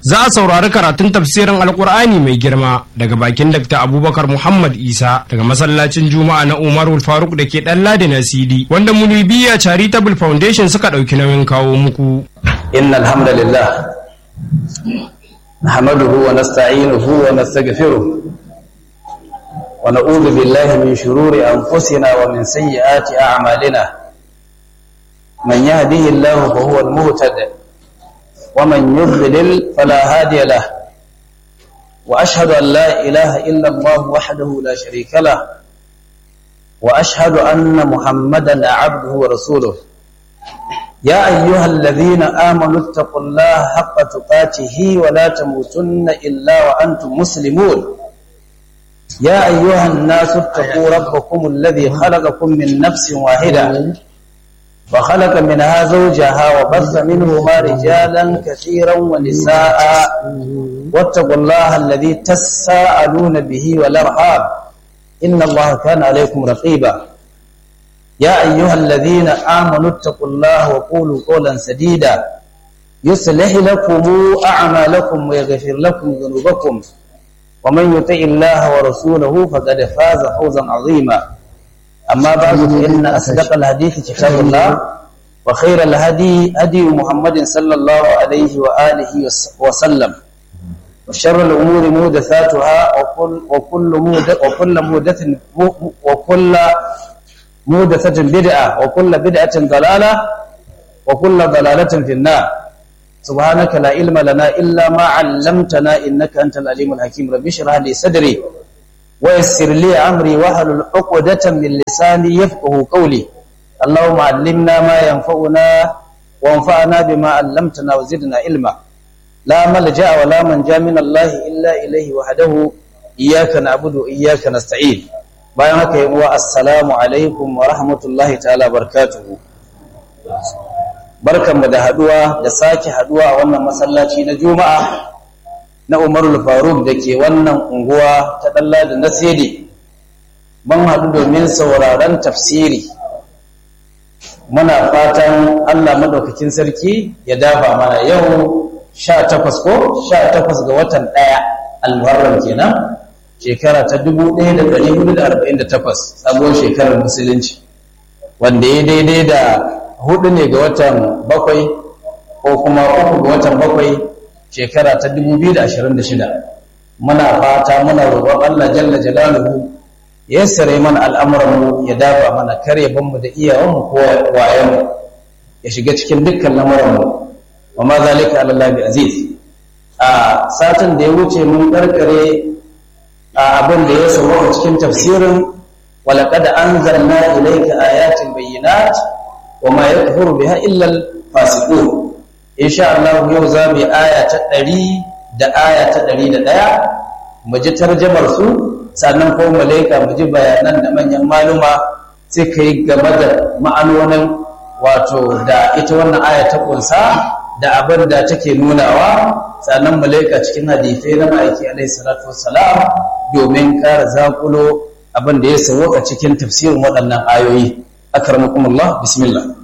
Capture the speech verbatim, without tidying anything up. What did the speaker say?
za a saurari karatun tafsirin alkur'ani mai girma daga bakin Dakta Abubakar Muhammad Isa daga masallacin Juma'a na Umarul Faruk da ke ɗan Ladi na Sidi, wanda Munibiya Charitable Foundation suka ɗauki nauyin kawo muku. Innal hamdalillah nahmaduhu wa nasta'inuhu wa nastaghfiruh wa na'udhu billahi min shururi anfusina wa min sayyiati a'malina. Man yahdihillahu fa huwa al-muhtadi ومن يضلل فلا هادي له وأشهد أن لا إله إلا الله وحده لا شريك له وأشهد أن محمدا عبده ورسوله. يا أيها الذين آمنوا اتقوا الله حق تقاته ولا تموتن إلا وأنتم مسلمون. يا أيها الناس اتقوا ربكم الذي خلقكم من نفس واحدة وخلق منها زوجها وبث منهما رجالا كثيرا ونساء واتقوا الله الذي تساءلون به والأرحام إن الله كان عليكم رقيبا. يا أيها الذين آمنوا اتقوا الله وقولوا قولا سديدا يصلح لكم أعمالكم ويغفر لكم ذنوبكم ومن يطع الله ورسوله فقد فاز فوزا عظيما. أما بعد فإن أصدق الحديث كتاب الله وخير الهدي هدي محمد صلى الله عليه وآله وسلم وشر الأمور محدثاتها وكل وكل وكل محدث وكل محدثة بدعة وكل بدعة ضلالة وكل ضلالة في النار. سبحانك لا علم لنا إلا ما علمتنا إنك أنت العليم الحكيم. رب اشرح لي صدري ويسر لي أمري واحلل عقدة من لساني يفقهوا قولي. اللهم علمنا ما ينفعنا وانفعنا بما علمتنا وزدنا علما. لا ملجأ ولا منجا من الله إلا إليه وحده إياك نعبد وإياك نستعين. bayan haka yi wa assalamu alaikum wa rahmatullahi ta'ala barakatuhu. Barkanmu da haduwa da sake haduwa a wannan masallaci na Juma'a na Umarul Faruk da ke wannan unguwa ta Dalla da Nasiri. Mun haɗu domin sauraron tafsiri. Muna fatan Allah madaukakin sarki ya dafa mana. Yau sha takwas ko sha takwas ga watan ɗaya Al-Muharram kenan, shekara ta dubu ɗaya da ɗari hudu da arba'in da takwas, sabuwar shekarar musulunci, wanda ya daidai da hudu ne ga watan bakwai ko kuma uku ga watan bakwai shekara ta dubu biyu da ashirin da shida. Muna fata muna roƙon Allah jalla jalaluhu ya sare mana al'amuranmu, ya dafa mana kare banmu da iyawanmu ko wayanmu, ya shiga cikin dukkan lamuranmu, wa ma zalika ala Allah bi aziz. A satin da ya wuce mun karkare abin da ya sauwa cikin tafsirin walaqad anzalna ilayka ayatin bayyinat wa ma yakfuru biha illa al-fasiqun. insha Allah yau za mu yi aya ta ɗari da aya ta ɗari da ɗaya, mu ji tarjamar su, sannan ko mu leka mu ji bayanan da manyan maluma suka yi game da ma'anonin wato da ita wannan aya ta kunsa da abin da take nunawa, sannan mu leka cikin hadisai na ma'aiki alaihi salatu wassalam domin kara zakulo abin da ya sauka cikin tafsirin waɗannan ayoyi. Akramakumullah, bismillah.